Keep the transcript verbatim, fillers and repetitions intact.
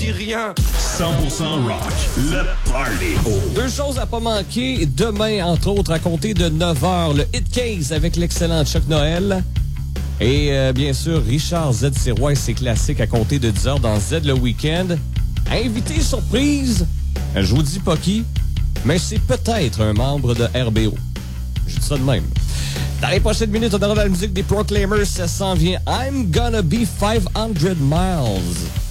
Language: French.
dis rien. cent pour cent rock, le party. Deux choses à pas manquer. Demain, entre autres, à compter de neuf heures, le Hit Case avec l'excellent Chuck Noël. Et euh, bien sûr, Richard Z. Sirois et ses classiques à compter de dix heures dans Z le Week-end. Invité surprise, je vous dis pas qui, mais c'est peut-être un membre de R B O. Je dis ça de même. Dans les prochaines minutes, on aura la musique des Proclaimers. Ça s'en vient. I'm gonna be five hundred miles.